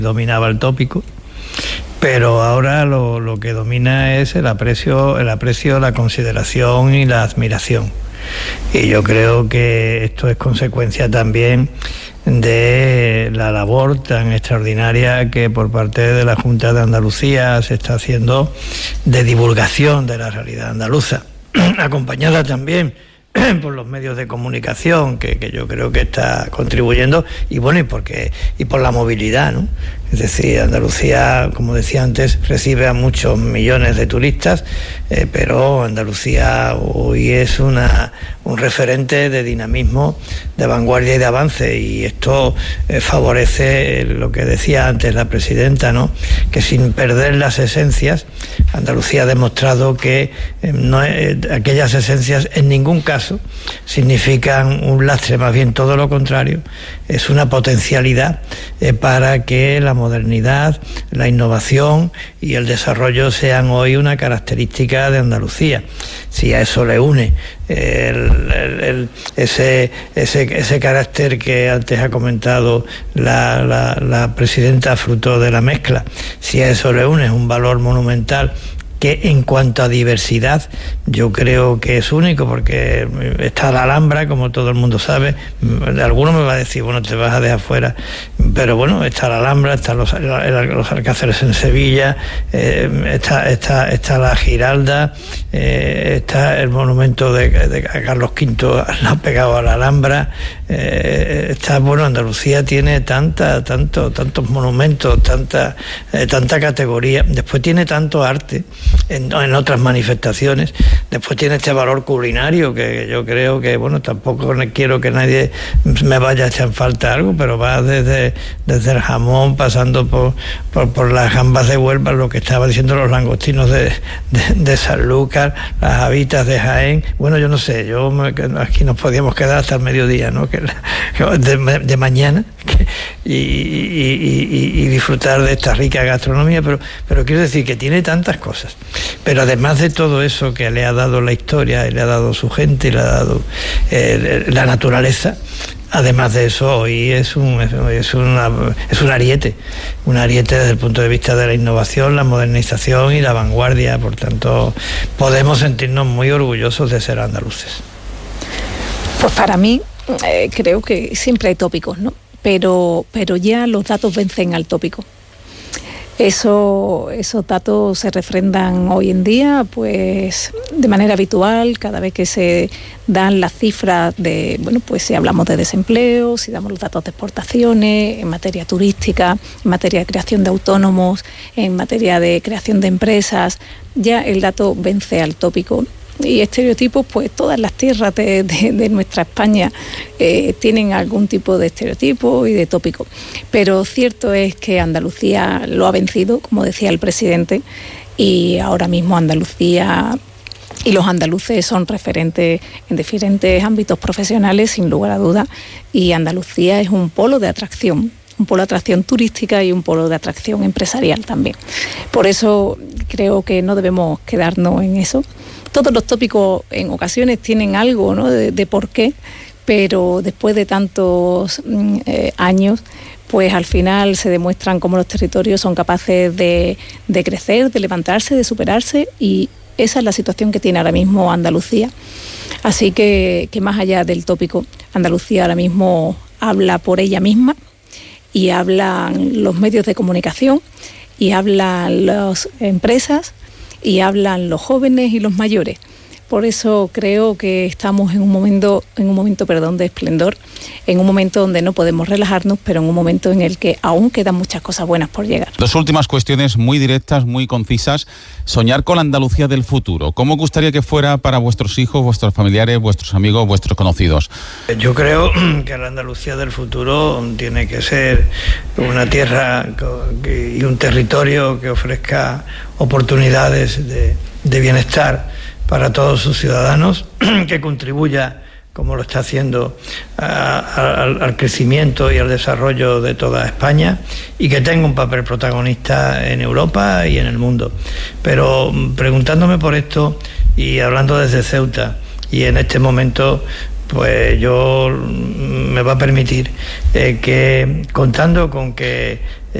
dominaba el tópico, pero ahora lo que domina es el aprecio, la consideración y la admiración. Y yo creo que esto es consecuencia también de la labor tan extraordinaria que por parte de la Junta de Andalucía se está haciendo de divulgación de la realidad andaluza, acompañada también por los medios de comunicación que yo creo que está contribuyendo, y bueno, y por la movilidad, ¿no? Es decir, Andalucía, como decía antes, recibe a muchos millones de turistas, pero Andalucía hoy es un referente de dinamismo, de vanguardia y de avance, y esto favorece lo que decía antes la presidenta, ¿no? Que sin perder las esencias, Andalucía ha demostrado que aquellas esencias en ningún caso significan un lastre, más bien todo lo contrario, es una potencialidad para que la modernidad, la innovación y el desarrollo sean hoy una característica de Andalucía. Si a eso le une ese carácter que antes ha comentado la presidenta, fruto de la mezcla, si a eso le une un valor monumental que en cuanto a diversidad yo creo que es único, porque está la Alhambra, como todo el mundo sabe. Alguno me va a decir, bueno, te vas a dejar fuera, pero bueno, está la Alhambra, están los Alcázares en Sevilla, está la Giralda, está el monumento de Carlos V pegado a la Alhambra, Andalucía tiene tantos monumentos, tanta categoría, después tiene tanto arte en otras manifestaciones, después tiene este valor culinario que yo creo que, bueno, tampoco quiero que nadie me vaya a echar en falta algo, pero va desde el jamón, pasando por las gambas de Huelva, lo que estaba diciendo, los langostinos de Sanlúcar, las habitas de Jaén. Bueno, yo no sé, aquí nos podíamos quedar hasta el mediodía, ¿no? De mañana, y disfrutar de esta rica gastronomía, pero quiero decir que tiene tantas cosas. Pero además de todo eso que le ha dado la historia, y le ha dado su gente, y le ha dado la naturaleza, además de eso, hoy es un ariete desde el punto de vista de la innovación, la modernización y la vanguardia. Por tanto, podemos sentirnos muy orgullosos de ser andaluces. Pues para mí, creo que siempre hay tópicos, ¿no? Pero ya los datos vencen al tópico. Esos datos se refrendan hoy en día, pues de manera habitual, cada vez que se dan las cifras si hablamos de desempleo, si damos los datos de exportaciones, en materia turística, en materia de creación de autónomos, en materia de creación de empresas, ya el dato vence al tópico. Y estereotipos, pues todas las tierras de nuestra España tienen algún tipo de estereotipo y de tópico. Pero cierto es que Andalucía lo ha vencido, como decía el presidente, y ahora mismo Andalucía y los andaluces son referentes en diferentes ámbitos profesionales, sin lugar a dudas, y Andalucía es un polo de atracción turística y un polo de atracción empresarial también. Por eso creo que no debemos quedarnos en eso. Todos los tópicos en ocasiones tienen algo, ¿no?, de por qué, pero después de tantos años, pues al final se demuestran cómo los territorios son capaces de crecer, de levantarse, de superarse, y esa es la situación que tiene ahora mismo Andalucía. Así que más allá del tópico, Andalucía ahora mismo habla por ella misma, y hablan los medios de comunicación, y hablan las empresas, y hablan los jóvenes y los mayores. Por eso creo que estamos en un momento de esplendor, en un momento donde no podemos relajarnos, pero en un momento en el que aún quedan muchas cosas buenas por llegar. Dos últimas cuestiones muy directas, muy concisas. Soñar con la Andalucía del futuro. ¿Cómo gustaría que fuera para vuestros hijos, vuestros familiares, vuestros amigos, vuestros conocidos? Yo creo que la Andalucía del futuro tiene que ser una tierra y un territorio que ofrezca oportunidades de bienestar para todos sus ciudadanos, que contribuya, como lo está haciendo, al crecimiento y al desarrollo de toda España, y que tenga un papel protagonista en Europa y en el mundo. Pero preguntándome por esto y hablando desde Ceuta, y en este momento, pues yo me va a permitir que, contando con que